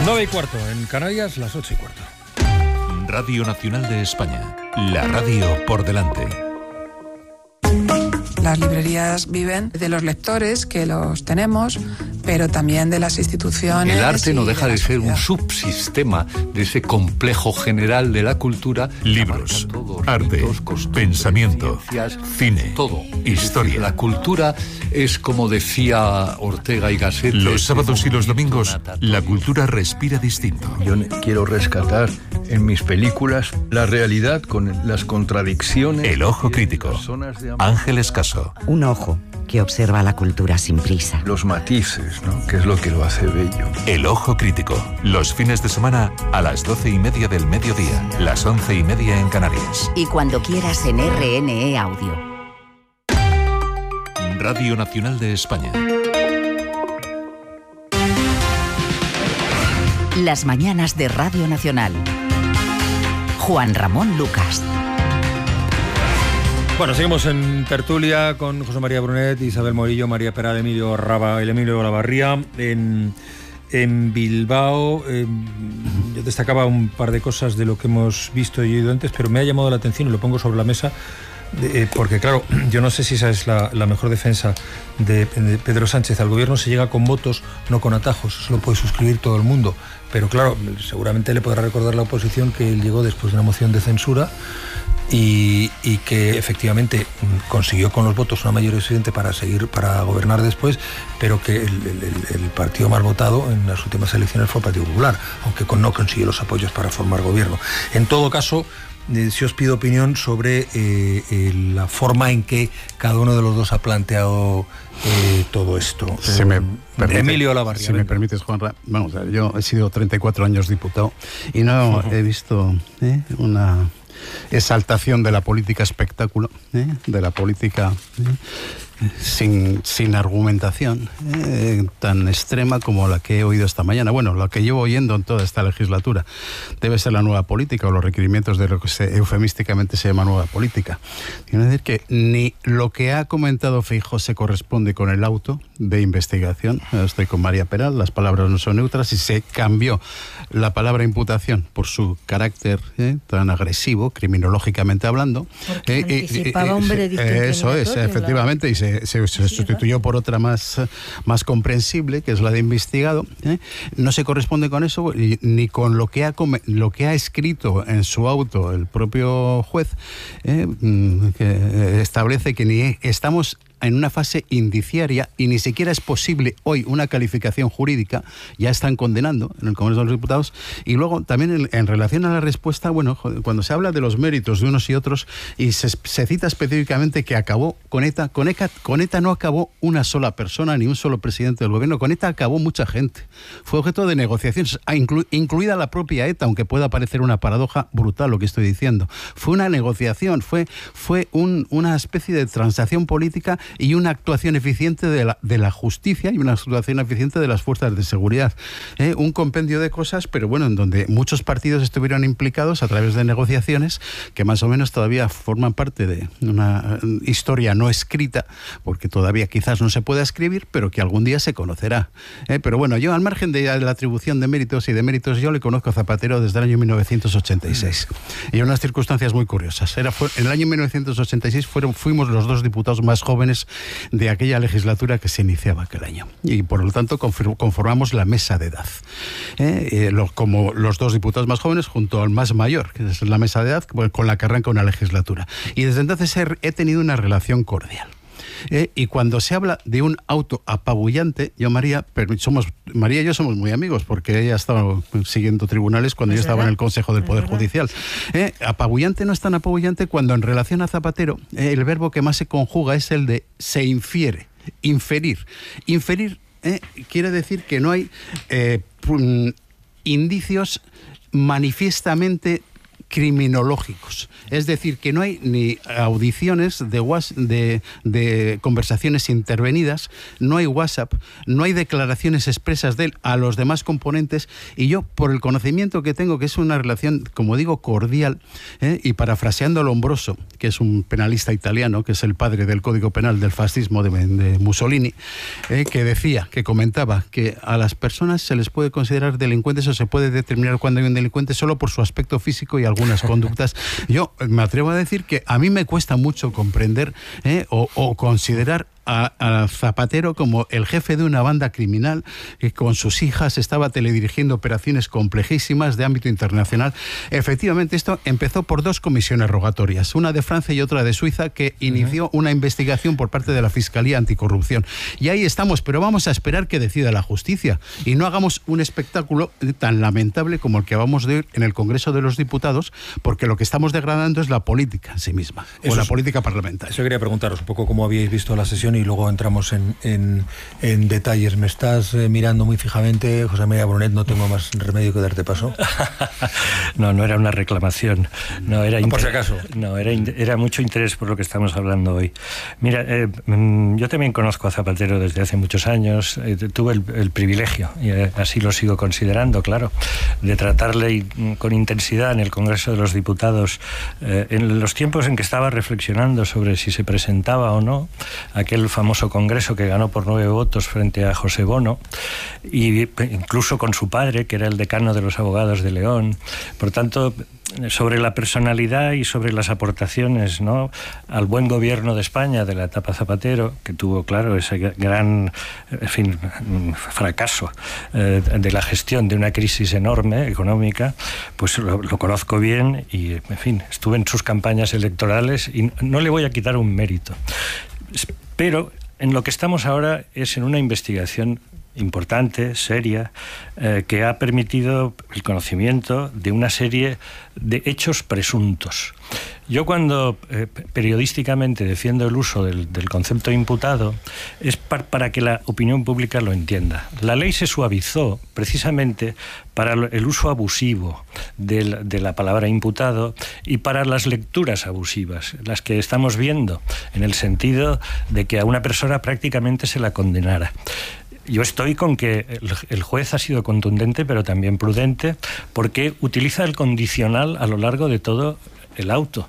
9:15 en Canarias, las 8:15. Radio Nacional de España, la radio por delante. Las librerías viven de los lectores, que los tenemos, pero también de las instituciones. El arte no deja de ser un subsistema de ese complejo general de la cultura. Libros, arte, pensamiento, cine, todo. Historia. La cultura es, como decía Ortega y Gasset, los sábados y los domingos, la cultura respira distinto. Yo quiero rescatar en mis películas la realidad con las contradicciones. El ojo crítico. Ángeles Caso. Un ojo que observa la cultura sin prisa. Los matices, ¿no? Que es lo que lo hace bello. El ojo crítico. Los fines de semana a las 12:30 del mediodía, las 11:30 en Canarias. Y cuando quieras en RNE Audio. Radio Nacional de España. Las mañanas de Radio Nacional. Juan Ramón Lucas. Bueno, seguimos en tertulia con José María Brunet, Isabel Morillo, María Peral, Emilio Olavarría. En Bilbao, yo destacaba un par de cosas de lo que hemos visto y oído antes, pero me ha llamado la atención y lo pongo sobre la mesa, porque claro, yo no sé si esa es la mejor defensa de Pedro Sánchez. Al gobierno se llega con votos, no con atajos, eso lo puede suscribir todo el mundo, pero claro, seguramente le podrá recordar la oposición que él llegó después de una moción de censura y que efectivamente consiguió con los votos una mayoría suficiente para gobernar después, pero que el partido más votado en las últimas elecciones fue el Partido Popular, aunque no consiguió los apoyos para formar gobierno. En todo caso, si os pido opinión sobre la forma en que cada uno de los dos ha planteado todo esto. Emilio Olavarría. Si me permites, Juanra, vamos a ver, yo he sido 34 años diputado y no he visto una exaltación de la política espectáculo, de la política sin argumentación tan extrema como la que he oído esta mañana. Bueno, la que llevo oyendo en toda esta legislatura. Debe ser la nueva política o los requerimientos de lo que eufemísticamente se llama nueva política. Quiero decir que ni lo que ha comentado Feijóo se corresponde con el auto de investigación. Estoy con María Peral, las palabras no son neutras y se cambió la palabra imputación por su carácter tan agresivo, criminológicamente hablando. Porque anticipaba un veredicto eso es, efectivamente, y se sustituyó por otra más comprensible, que es la de investigado. No se corresponde con eso ni con lo que ha escrito en su auto el propio juez, que establece que ni estamos en una fase indiciaria y ni siquiera es posible hoy una calificación jurídica. Ya están condenando en el Congreso de los Diputados. Y luego también en relación a la respuesta, bueno, cuando se habla de los méritos de unos y otros y se cita específicamente que acabó con ETA no acabó una sola persona ni un solo presidente del gobierno. Con ETA acabó mucha gente. Fue objeto de negociaciones, incluida la propia ETA, aunque pueda parecer una paradoja brutal lo que estoy diciendo. Fue una negociación, fue una especie de transacción política y una actuación eficiente de la justicia y una actuación eficiente de las fuerzas de seguridad. Un compendio de cosas, pero bueno, en donde muchos partidos estuvieron implicados a través de negociaciones que más o menos todavía forman parte de una historia no escrita, porque todavía quizás no se pueda escribir, pero que algún día se conocerá. Pero bueno, yo al margen de la atribución de méritos y deméritos, yo le conozco a Zapatero desde el año 1986. Y en unas circunstancias muy curiosas. En el año 1986 fuimos los dos diputados más jóvenes de aquella legislatura que se iniciaba aquel año. Y por lo tanto conformamos la mesa de edad. Como los dos diputados más jóvenes junto al más mayor, que es la mesa de edad con la que arranca una legislatura. Y desde entonces he tenido una relación cordial. Y cuando se habla de un auto apabullante, María y yo somos muy amigos, porque ella ha estado siguiendo tribunales cuando yo estaba en el Consejo del Poder Judicial. Apabullante no es tan apabullante cuando en relación a Zapatero el verbo que más se conjuga es el de se infiere, inferir. Inferir quiere decir que no hay indicios manifiestamente criminológicos. Es decir, que no hay ni audiciones de conversaciones intervenidas, no hay WhatsApp, no hay declaraciones expresas de él a los demás componentes, y yo, por el conocimiento que tengo, que es una relación, como digo, cordial, y parafraseando a Lombroso, que es un penalista italiano, que es el padre del Código Penal del fascismo de Mussolini, que comentaba que a las personas se les puede considerar delincuentes o se puede determinar cuando hay un delincuente solo por su aspecto físico y algunas conductas. Yo me atrevo a decir que a mí me cuesta mucho comprender o considerar a Zapatero como el jefe de una banda criminal que con sus hijas estaba teledirigiendo operaciones complejísimas de ámbito internacional. Efectivamente, esto empezó por 2 comisiones rogatorias, una de Francia y otra de Suiza, que inició una investigación por parte de la Fiscalía Anticorrupción. Y ahí estamos, pero vamos a esperar que decida la justicia y no hagamos un espectáculo tan lamentable como el que vamos de ir en el Congreso de los Diputados, porque lo que estamos degradando es la política en sí misma, o la política parlamentaria. Eso quería preguntaros un poco cómo habíais visto la sesión y luego entramos en detalles. Me estás mirando muy fijamente, José María Brunet, no tengo más remedio que darte paso. No era una reclamación. No, era por si acaso. No, era mucho interés por lo que estamos hablando hoy. Mira, yo también conozco a Zapatero desde hace muchos años. Tuve el privilegio, y así lo sigo considerando, claro, de tratarle con intensidad en el Congreso de los Diputados en los tiempos en que estaba reflexionando sobre si se presentaba o no aquel famoso congreso que ganó por 9 votos frente a José Bono, y incluso con su padre, que era el decano de los abogados de León. Por tanto, sobre la personalidad y sobre las aportaciones, ¿no?, al buen gobierno de España de la etapa Zapatero, que tuvo, claro, ese gran, fracaso de la gestión de una crisis enorme económica, pues lo conozco bien y, en fin, estuve en sus campañas electorales y no le voy a quitar un mérito. Pero en lo que estamos ahora es en una investigación importante, seria, que ha permitido el conocimiento de una serie de hechos presuntos. Yo cuando periodísticamente defiendo el uso del concepto imputado es para que la opinión pública lo entienda. La ley se suavizó precisamente para el uso abusivo de la palabra imputado y para las lecturas abusivas, las que estamos viendo, en el sentido de que a una persona prácticamente se la condenara. Yo estoy con que el juez ha sido contundente, pero también prudente, porque utiliza el condicional a lo largo de todo el auto.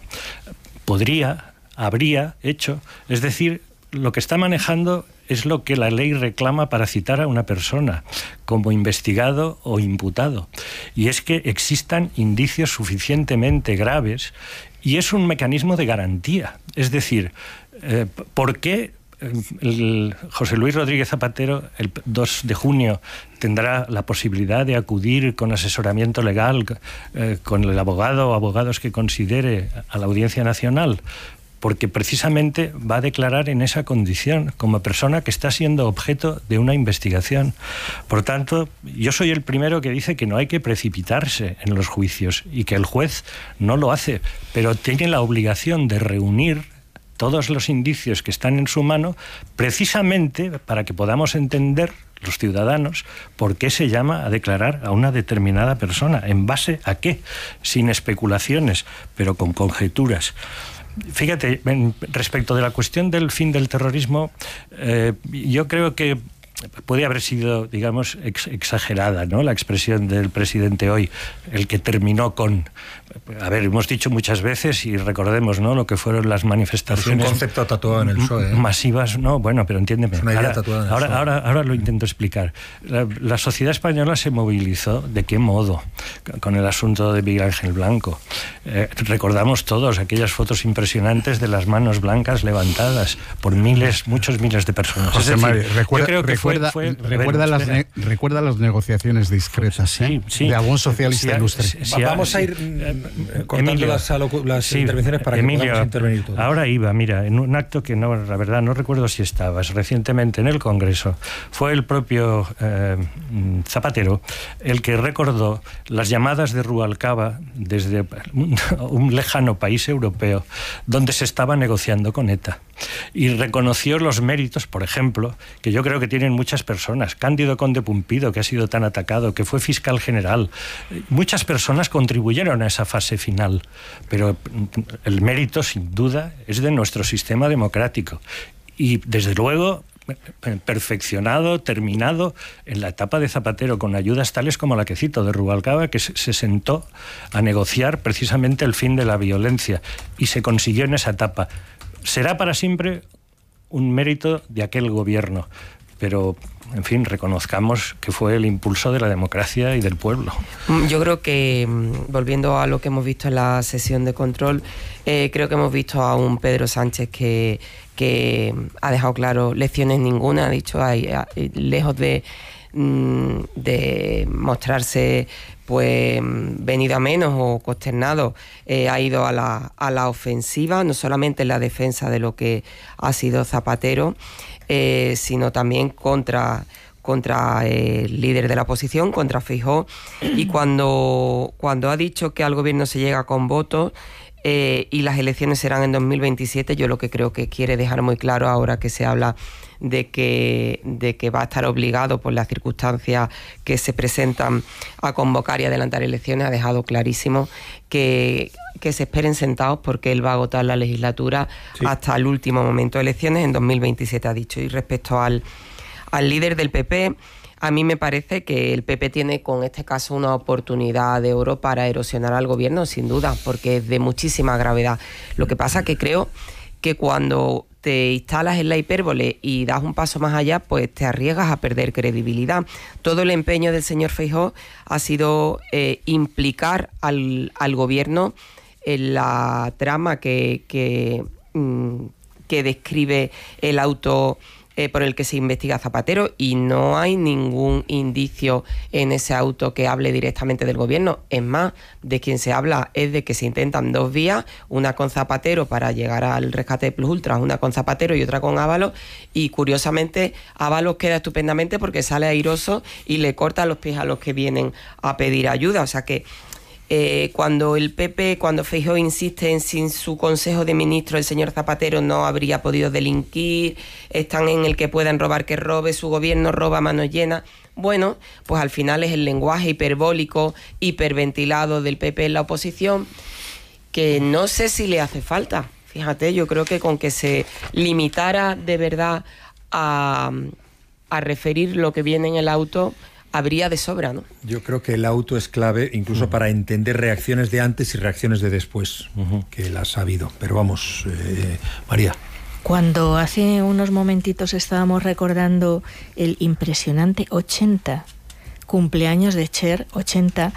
Habría hecho, es decir, lo que está manejando es lo que la ley reclama para citar a una persona como investigado o imputado. Y es que existan indicios suficientemente graves, y es un mecanismo de garantía. Es decir, ¿por qué José Luis Rodríguez Zapatero el 2 de junio tendrá la posibilidad de acudir con asesoramiento legal con el abogado o abogados que considere a la Audiencia Nacional? Porque precisamente va a declarar en esa condición, como persona que está siendo objeto de una investigación. Por tanto, yo soy el primero que dice que no hay que precipitarse en los juicios y que el juez no lo hace, pero tiene la obligación de reunir todos los indicios que están en su mano, precisamente para que podamos entender, los ciudadanos, por qué se llama a declarar a una determinada persona, en base a qué, sin especulaciones, pero con conjeturas. Fíjate, respecto de la cuestión del fin del terrorismo, yo creo que puede haber sido, digamos, exagerada, ¿no?, la expresión del presidente hoy, el que terminó con... A ver, hemos dicho muchas veces, y recordemos, ¿no?, lo que fueron las manifestaciones... Es un concepto tatuado en el PSOE. Masivas, no, bueno, pero entiéndeme. Es una idea tatuada en el PSOE. Ahora lo intento explicar. La sociedad española se movilizó, ¿de qué modo?, con el asunto de Miguel Ángel Blanco. Recordamos todos aquellas fotos impresionantes de las manos blancas levantadas por muchos miles de personas. José María, recuerda las negociaciones discretas, sí, de algún socialista ilustre. Vamos a ir contando las intervenciones para que podamos intervenir todos. Ahora iba, mira, en un acto que no, la verdad no recuerdo si estabas recientemente en el Congreso, fue el propio Zapatero el que recordó las llamadas de Rubalcaba desde un lejano país europeo donde se estaba negociando con ETA. y reconoció los méritos, por ejemplo, que yo creo que tienen muchas personas. Cándido Conde Pumpido, que ha sido tan atacado, que fue fiscal general. Muchas personas contribuyeron a esa fase final, pero el mérito, sin duda, es de nuestro sistema democrático. Y, desde luego, perfeccionado, terminado en la etapa de Zapatero, con ayudas tales como la que cito, de Rubalcaba, que se sentó a negociar precisamente el fin de la violencia, y se consiguió en esa etapa. Será para siempre un mérito de aquel gobierno, pero, en fin, reconozcamos que fue el impulso de la democracia y del pueblo. Yo creo que, volviendo a lo que hemos visto en la sesión de control, creo que hemos visto a un Pedro Sánchez que ha dejado claro lecciones ninguna, ha dicho, lejos de mostrarse pues venido a menos o consternado, ha ido a la ofensiva, no solamente en la defensa de lo que ha sido Zapatero, sino también contra el líder de la oposición, contra Feijóo, y cuando ha dicho que al gobierno se llega con votos y las elecciones serán en 2027, yo lo que creo que quiere dejar muy claro, ahora que se habla de que va a estar obligado por las circunstancias que se presentan a convocar y adelantar elecciones, ha dejado clarísimo que se esperen sentados, porque él va a agotar la legislatura hasta el último momento de elecciones, en 2027 ha dicho. Y respecto al líder del PP, a mí me parece que el PP tiene con este caso una oportunidad de oro para erosionar al gobierno, sin duda, porque es de muchísima gravedad. Lo que pasa que creo que cuando te instalas en la hipérbole y das un paso más allá, pues te arriesgas a perder credibilidad. Todo el empeño del señor Feijóo ha sido implicar al gobierno en la trama que describe el auto por el que se investiga a Zapatero, y no hay ningún indicio en ese auto que hable directamente del gobierno. Es más, de quien se habla es de que se intentan dos vías, una con Zapatero para llegar al rescate de Plus Ultra, una con Zapatero y otra con Ábalos, y curiosamente Ábalos queda estupendamente porque sale airoso y le corta los pies a los que vienen a pedir ayuda. O sea que cuando Feijóo insiste en sin su consejo de ministros el señor Zapatero no habría podido delinquir, están en el que puedan robar que robe, su gobierno roba a manos llenas. Bueno, pues al final es el lenguaje hiperbólico, hiperventilado del PP en la oposición, que no sé si le hace falta. Fíjate, yo creo que con que se limitara de verdad a referir lo que viene en el auto, habría de sobra, ¿no? Yo creo que el auto es clave incluso para entender reacciones de antes y reacciones de después, que las ha habido. Pero vamos, María. Cuando hace unos momentitos estábamos recordando el impresionante 80, cumpleaños de Cher, 80,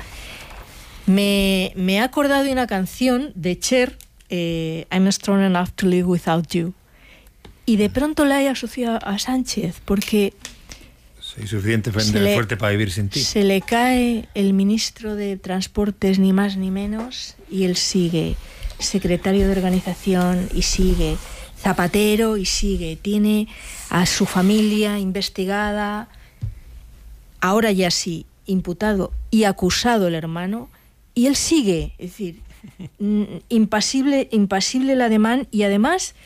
me he acordado de una canción de Cher, I'm Strong Enough to Live Without You. Y de pronto la he asociado a Sánchez, porque soy suficientemente fuerte para vivir sin ti. Se le cae el ministro de Transportes, ni más ni menos, y él sigue secretario de organización, y sigue Zapatero, y sigue. Tiene a su familia investigada, ahora ya sí, imputado y acusado el hermano, y él sigue, es decir, impasible el ademán, y además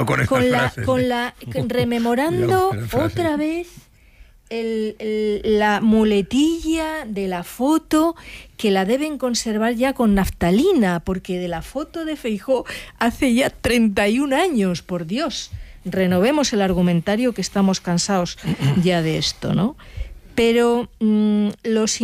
rememorando otra vez la muletilla de la foto, que la deben conservar ya con naftalina, porque de la foto de Feijóo hace ya 31 años, por Dios. Renovemos el argumentario, que estamos cansados ya de esto, ¿no? Pero los